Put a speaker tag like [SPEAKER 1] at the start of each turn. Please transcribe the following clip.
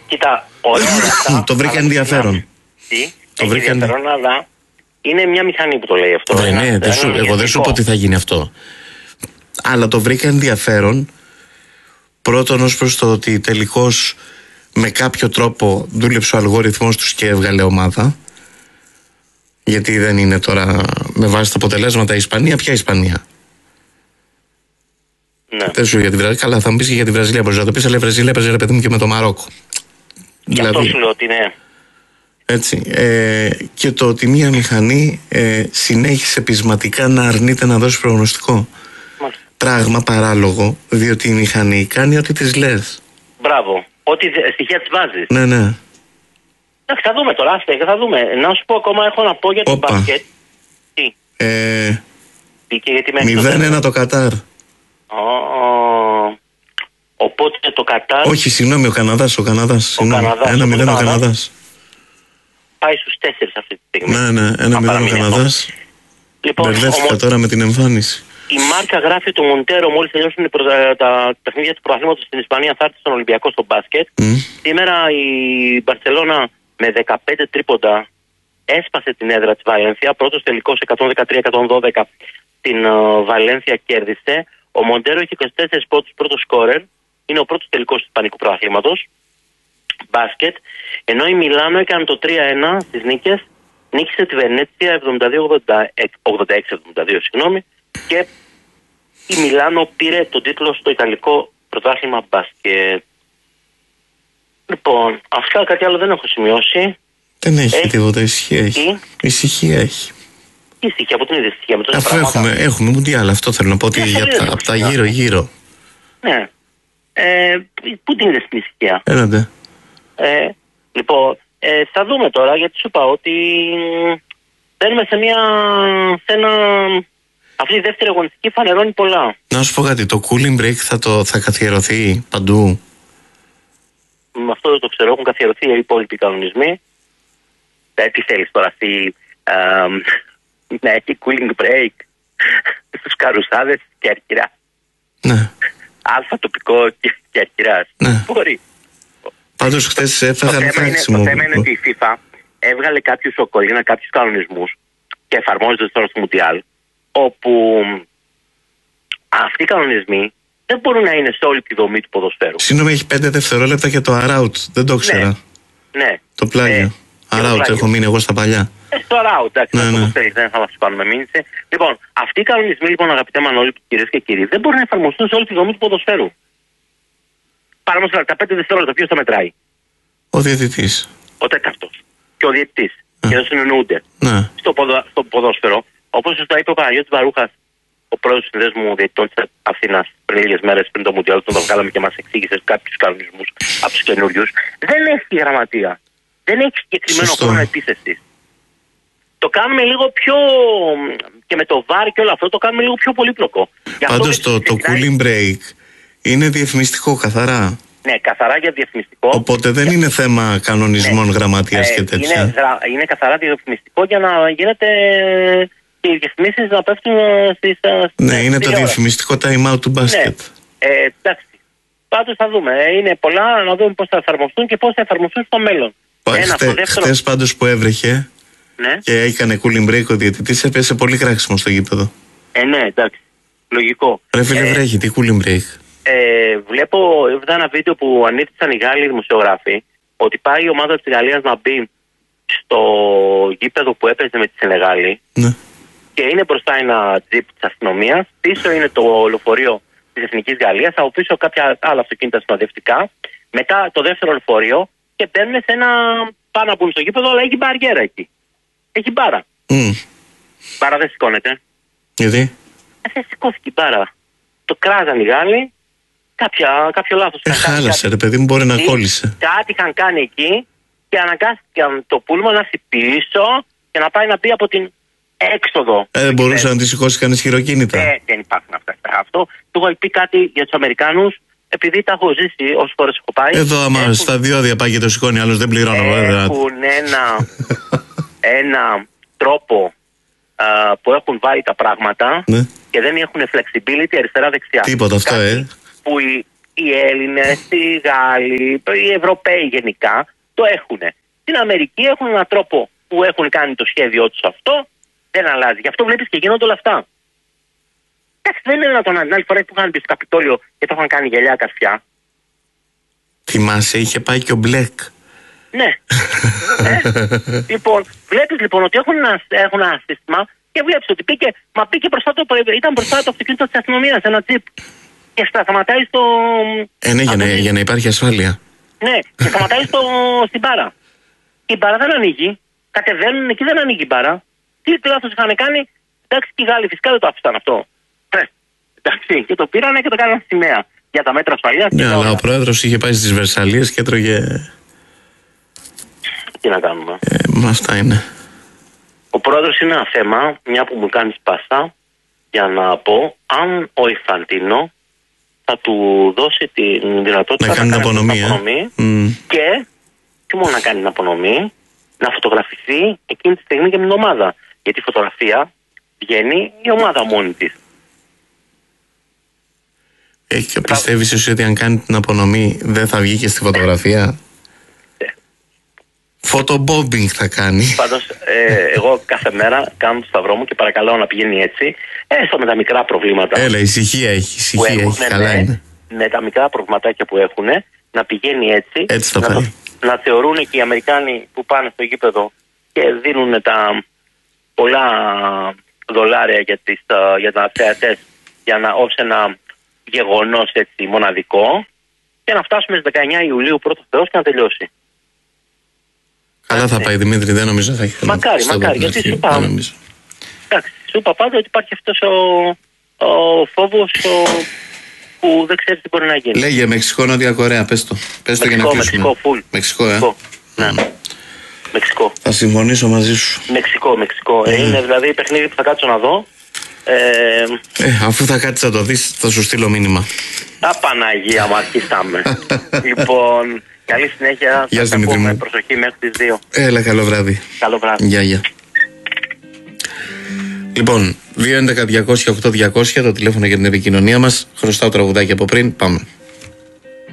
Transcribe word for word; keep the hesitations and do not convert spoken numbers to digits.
[SPEAKER 1] Κοίτα, ωραία.
[SPEAKER 2] Το βρήκα ενδιαφέρον.
[SPEAKER 1] Τι, το βρήκα ενδιαφέρον, αλλά είναι μια μηχανή που το λέει αυτό.
[SPEAKER 2] Βρε, ναι, δεν σου, εγώ δεν σου πω ότι θα γίνει αυτό. Αλλά το βρήκα ενδιαφέρον. Πρώτον, ως προς το ότι τελικώς με κάποιο τρόπο δούλεψε ο αλγόριθμός τους και έβγαλε ομάδα. Γιατί δεν είναι τώρα με βάση τα αποτελέσματα η Ισπανία. Ποια Ισπανία?
[SPEAKER 1] Ναι.
[SPEAKER 2] Δεν σου για τη Βραζιλία. Καλά, θα μου πεις και για τη Βραζιλία. Μπορεί να το πεις, αλλά η Βραζιλία έπαιζε, ρε παιδί μου, και με το Μαρόκο.
[SPEAKER 1] Γι' δηλαδή, αυτό σου λέω ότι ναι.
[SPEAKER 2] Έτσι. Ε, και το ότι μία μηχανή ε, συνέχισε πεισματικά να αρνείται να δώσει προγνωστικό. Μάλιστα. Πράγμα παράλογο, διότι η μηχανή κάνει ό,τι της λες.
[SPEAKER 1] Μπράβο. Ό,τι στοιχεία της βάζεις.
[SPEAKER 2] Ναι, ναι.
[SPEAKER 1] Εντάξει, θα δούμε τώρα, άστεγα, θα δούμε. Να σου πω ακόμα, έχω να πω για το μπάσκετ. Τι.
[SPEAKER 2] Ε,
[SPEAKER 1] Τι και γιατί
[SPEAKER 2] μηδέν ένα το Κατάρ.
[SPEAKER 1] Oh. Οπότε το Κατάρ.
[SPEAKER 2] Όχι, συγγνώμη, ο Καναδάς. Ο Καναδάς. ένα μηδέν ο Καναδάς.
[SPEAKER 1] Πάει στους τέσσερις αυτή τη στιγμή.
[SPEAKER 2] Ναι, ναι, ένα μηδέν ο Καναδάς.
[SPEAKER 1] Λοιπόν,
[SPEAKER 2] μπερδεύτηκα τώρα με την εμφάνιση.
[SPEAKER 1] Η μάρκα γράφει του Μοντέρο, μόλις τελειώσουν τα, τα παιχνίδια του πρωταθλήματος στην Ισπανία, θα έρθει στον Ολυμπιακό στο μπάσκετ. Mm. Σήμερα η Μπαρσελόνα με δεκαπέντε τρίποντα έσπασε την έδρα της Βαλένθια. Πρώτος τελικός εκατόν δεκατρία εκατόν δώδεκα την uh, Βαλένθια κέρδισε. Ο Μοντέρο έχει είκοσι τέσσερις πόντους, πρώτος σκόρερ. Είναι ο πρώτος τελικός του Ισπανικού πρωταθλήματος μπάσκετ. Ενώ η Μιλάνο έκανε το τρία ένα στις νίκες. Νίκησε τη Βενέτσια εβδομήντα δύο ογδόντα έξι εβδομήντα δύο, συγγνώμη. Και η Μιλάνο πήρε τον τίτλο στο Ιταλικό πρωτάθλημα μπάσκετ. Λοιπόν, αυτά, κάτι άλλο δεν έχω σημειώσει.
[SPEAKER 2] Δεν έχει, έχει τίποτα, ησυχία έχει. Ησυχία έχει.
[SPEAKER 1] Τι ησυχία, από την ίδια ησυχία. Με
[SPEAKER 2] αφού έχουμε, έχουμε μουντιάλ, αυτό θέλω να πω, ότι για τα, από τα γύρω-γύρω.
[SPEAKER 1] Ναι. Ε, πού την είδες την ησυχία?
[SPEAKER 2] Έλατε.
[SPEAKER 1] Ε, λοιπόν, ε, θα δούμε τώρα, γιατί σου είπα ότι μπαίνουμε σε μια, σε ένα... Αυτή η δεύτερη αγωνιστική φανερώνει πολλά.
[SPEAKER 2] Να σου πω κάτι, το cooling break θα, το, θα καθιερωθεί παντού?
[SPEAKER 1] Με αυτό δεν το ξέρω, έχουν καθιερωθεί οι υπόλοιποι κανονισμοί. Ε, τι θέλεις τώρα, αυτή, ε, να έχει cooling break στους Καρουσάδες και Αρκυρά.
[SPEAKER 2] Ναι.
[SPEAKER 1] Αλφα τοπικό και, και Αρκυράς.
[SPEAKER 2] Ναι.
[SPEAKER 1] Μπορεί.
[SPEAKER 2] Πάντως χθες έφαγαν φράξιμο.
[SPEAKER 1] Το θέμα είναι ότι η FIFA έβγαλε κάποιους οκολίνα, κάποιους κανονισμούς και εφαρμόζονται τώρα στο Μουντιάλ, όπου αυτοί οι κανονισμοί δεν μπορούν να είναι σε όλη τη δομή του ποδοσφαίρου.
[SPEAKER 2] Συγγνώμη, έχει πέντε δευτερόλεπτα για το arout. Δεν το ήξερα.
[SPEAKER 1] Ναι. ναι.
[SPEAKER 2] Το πλάγιο. Ε, arout, έχω μείνει εγώ στα παλιά.
[SPEAKER 1] Ε, στο arout, εντάξει,
[SPEAKER 2] ναι, ναι.
[SPEAKER 1] θέλεις, δεν θα μας κάνουμε μήνυση. Λοιπόν, αυτοί οι κανονισμοί, λοιπόν, αγαπητέ Μανώλη, κυρίες και κύριοι, δεν μπορούν να εφαρμοστούν σε όλη τη δομή του ποδοσφαίρου. Παραδείγματος, τα πέντε δευτερόλεπτα, ποιος τα μετράει?
[SPEAKER 2] Ο διαιτητής.
[SPEAKER 1] Ο τέταρτος. Και ο διαιτητής. Και δεν συνεννοούνται.
[SPEAKER 2] Ναι.
[SPEAKER 1] Στο, ποδο, στο ποδόσφαιρο, όπως σας το είπε ο Παναγιώτης Βαρούχας, ο πρόεδρος του Συνδέσμου Διαιτητών της Αθήνας, πριν λίγες μέρες πριν το Μουντιάλ, τον το βγάλαμε και μας εξήγησε κάποιους κανονισμούς από τους καινούριους. Δεν έχει γραμματεία. Δεν έχει συγκεκριμένο χρόνο επίθεσης. Το κάνουμε λίγο πιο. Και με το βάρ και όλο αυτό το κάνουμε λίγο πιο πολύπλοκο.
[SPEAKER 2] Πάντως το, το cooling break είναι διαφημιστικό καθαρά.
[SPEAKER 1] Ναι, καθαρά για διαφημιστικό.
[SPEAKER 2] Οπότε δεν είναι θέμα κανονισμών, ναι, γραμματείας ε, και τέτοια.
[SPEAKER 1] Είναι, είναι καθαρά διαφημιστικό για να γίνεται και οι διαφημίσεις να πέφτουν στις.
[SPEAKER 2] Ναι, είναι το διαφημιστικό time out του μπάσκετ.
[SPEAKER 1] Ναι. Ε, εντάξει. Πάντως θα δούμε. Είναι πολλά, να δούμε πώς θα εφαρμοστούν και πώς θα εφαρμοστούν στο μέλλον.
[SPEAKER 2] Χθε, χθες πάντως που έβρεχε, ναι, και έκανε cooling break ο διαιτητής, έπεσε πολύ κράξιμο στο γήπεδο.
[SPEAKER 1] Ε, ναι, εντάξει. Λογικό.
[SPEAKER 2] Ρε φίλε, ε, βρέχει, τι cooling break.
[SPEAKER 1] Ε, βλέπω, είδα ένα βίντεο που ανήθησαν οι Γάλλοι δημοσιογράφοι, ότι πάει η ομάδα της Γαλλίας να μπει στο γήπεδο που έπαιζε με τη Σενεγάλη,
[SPEAKER 2] ναι,
[SPEAKER 1] και είναι μπροστά ένα τζιπ της αστυνομίας, πίσω είναι το λεωφορείο της Εθνικής Γαλλίας, από πίσω κάποια άλλα αυτοκίνητα συνοδευτικά, μετά το δεύτερο λεωφορείο και μπαίνουν σε ένα, πάνω από στο γήπεδο, αλλά έχει μπαριέρα εκεί. Έχει μπάρα.
[SPEAKER 2] Mm.
[SPEAKER 1] Μπάρα δεν σηκώνεται.
[SPEAKER 2] Γιατί?
[SPEAKER 1] Δεν σηκώθηκε η μπάρα. Το κράζαν οι Γάλλοι. Κάποια, κάποιο λάθος.
[SPEAKER 2] Ε, χάλασε, ρε παιδί μου, μπορεί να κόλλησε.
[SPEAKER 1] Κάτι είχαν κάνει εκεί και αναγκάστηκαν το πούλμα να έρθει πίσω και να πάει να μπει από την έξοδο.
[SPEAKER 2] Ε, δεν μπορούσε να τη σηκώσει κανείς χειροκίνητα.
[SPEAKER 1] Ε, δεν υπάρχουν αυτά. Αυτό. Του έχω πει κάτι για τους Αμερικάνους, επειδή τα έχω ζήσει όσες φορές έχω πάει.
[SPEAKER 2] Εδώ, άμα έχουν... στα διόδια πάει και το σηκώνει, άλλος δεν πληρώνω.
[SPEAKER 1] Έχουν ένα, ένα τρόπο α, που έχουν βάλει τα πράγματα, ναι, και δεν έχουν flexibility αριστερά-δεξιά.
[SPEAKER 2] Τίποτα αυτό, ε.
[SPEAKER 1] Που οι, οι Έλληνες, οι Γάλλοι, οι Ευρωπαίοι γενικά το έχουν. Στην Αμερική έχουν έναν τρόπο που έχουν κάνει το σχέδιό τους αυτό, δεν αλλάζει. Γι' αυτό βλέπεις και γίνονται όλα αυτά. Εντάξει, δεν είναι δυνατόν την άλλη φορά που είχαν πει στο Καπιτόλιο και το είχαν κάνει γυαλιά καρφιά.
[SPEAKER 2] Θυμάσαι, είχε πάει και ο Μπλεκ.
[SPEAKER 1] Ναι. ε, λοιπόν, βλέπεις λοιπόν ότι έχουν ένα, έχουν ένα σύστημα και βλέπεις ότι πήγε, μα πήγε μπροστά το, ήταν μπροστά το αυτοκίνητο της αστυνομίας, ένα τζιπ. Και σταματάει στο.
[SPEAKER 2] Ε, ναι, για να, για να υπάρχει ασφάλεια.
[SPEAKER 1] Ναι, και σταματάει στο, στην μπάρα. Η μπάρα δεν ανοίγει. Κατεβαίνουν εκεί, δεν ανοίγει η μπάρα. Τι λάθος είχαν κάνει. Εντάξει, και οι Γάλλοι φυσικά δεν το άφησαν αυτό. Ε, εντάξει, και το πήρανε και το κάνανε σημαία για τα μέτρα ασφαλείας.
[SPEAKER 2] Ναι, αλλά όλα. Ο πρόεδρος είχε πάει στις Βερσαλίες και έτρωγε.
[SPEAKER 1] Τι να κάνουμε.
[SPEAKER 2] Ε, μα αυτά είναι.
[SPEAKER 1] Ο πρόεδρος είναι ένα θέμα, μια που μου κάνει πάσα, για να πω αν ο Ιφαντίνο θα του δώσει τη δυνατότητα
[SPEAKER 2] να κάνει την απονομή,
[SPEAKER 1] απονομή
[SPEAKER 2] ε? mm.
[SPEAKER 1] και τι μόνο να κάνει την απονομή, να φωτογραφηθεί εκείνη τη στιγμή και με την ομάδα. Γιατί η φωτογραφία βγαίνει η ομάδα μόνη της.
[SPEAKER 2] Ε, και πιστεύεις εσύ ότι αν κάνει την απονομή δεν θα βγει και στη φωτογραφία? Φωτομπόμπινγκ θα κάνει.
[SPEAKER 1] Πάντως, ε, εγώ κάθε μέρα κάνω το σταυρό μου και παρακαλώ να πηγαίνει έτσι. Έστω με τα μικρά προβλήματα.
[SPEAKER 2] Έλα, ησυχία έχει, ησυχία έχει, καλά
[SPEAKER 1] με,
[SPEAKER 2] είναι.
[SPEAKER 1] Με τα μικρά προβληματάκια που έχουν, να πηγαίνει έτσι.
[SPEAKER 2] Έτσι θα
[SPEAKER 1] να,
[SPEAKER 2] πάει.
[SPEAKER 1] Το, να θεωρούν και οι Αμερικάνοι που πάνε στο γήπεδο και δίνουν τα πολλά δολάρια για, τις, για τα θεατές για να, ως ένα γεγονός έτσι μοναδικό και να φτάσουμε στις δεκαεννιά Ιουλίου πρώτο Θεός και να τελειώσει.
[SPEAKER 2] Καλά θα πάει, Δημήτρη, δεν νομίζω θα έχει.
[SPEAKER 1] Μακάρι, μακάρι, γιατί σου είπα. Εντάξει, σου είπα πάντα ότι υπάρχει αυτός ο, ο φόβος ο, που δεν ξέρει τι μπορεί να γίνει.
[SPEAKER 2] Λέγε Μεξικό, Νότια Κορέα, πες το. Πες το για να κλείσουμε.
[SPEAKER 1] Μεξικό, φουλ.
[SPEAKER 2] Μεξικό, ε.
[SPEAKER 1] Μεξικό, ναι. Mm. Μεξικό.
[SPEAKER 2] Θα συμφωνήσω μαζί σου.
[SPEAKER 1] Μεξικό, Μεξικό. Mm. Είναι δηλαδή παιχνίδι που θα κάτσω να δω. Ε,
[SPEAKER 2] ε, αφού θα κάτσεις να το δεις, θα σου στείλω μήνυμα.
[SPEAKER 1] Α, Παναγία μου, αρχίσαμε. Λοιπόν, καλή συνέχεια.
[SPEAKER 2] Γεια
[SPEAKER 1] σας
[SPEAKER 2] Δημήτρη μου.
[SPEAKER 1] Προσοχή μέχρι τις δύο.
[SPEAKER 2] Έλα, καλό βράδυ.
[SPEAKER 1] Καλό βράδυ.
[SPEAKER 2] Γεια, γεια. Λοιπόν, δύο έντεκα διακόσια οκτώ διακόσια το τηλέφωνο για την επικοινωνία μας. Χρωστάω τραγουδάκι από πριν. Πάμε.